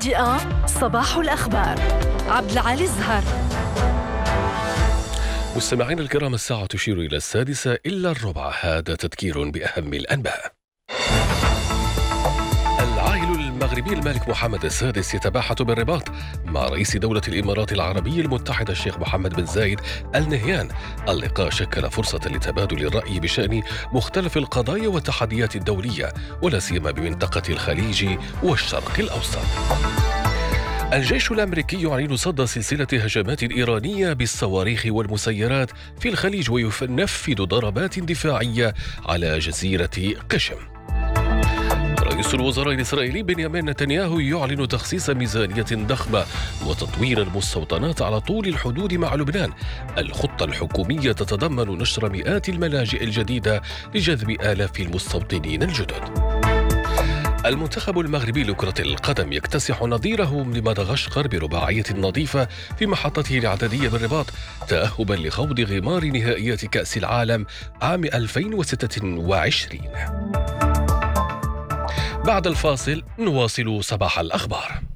مفاجئة صباح الأخبار. عبد العالي الزهر. مستمعين الكرام، الساعة تشير إلى 6:06 هذا تذكير بأهم الأنباء. العاهل المغربي الملك محمد السادس يتباحث بالرباط مع رئيس دولة الإمارات العربية المتحدة الشيخ محمد بن زايد آل نهيان. اللقاء شكل فرصة لتبادل الرأي بشأن مختلف القضايا والتحديات الدولية، ولا سيما بمنطقة الخليج والشرق الأوسط. الجيش الأمريكي يعلن صد سلسلة هجمات إيرانية بالصواريخ والمسيرات في الخليج، وينفذ ضربات دفاعية على جزيرة قشم. رئيس الوزراء الإسرائيلي بنيامين نتنياهو يعلن تخصيص ميزانية ضخمة وتطوير المستوطنات على طول الحدود مع لبنان. الخطة الحكومية تتضمن نشر مئات الملاجئ الجديدة لجذب آلاف المستوطنين الجدد. المنتخب المغربي لكرة القدم يكتسح نظيره من مدغشقر برباعية نظيفة في محطته الإعدادية بالرباط، تأهبا لخوض غمار نهائيات كأس العالم عام 2026. بعد الفاصل نواصل صباح الأخبار.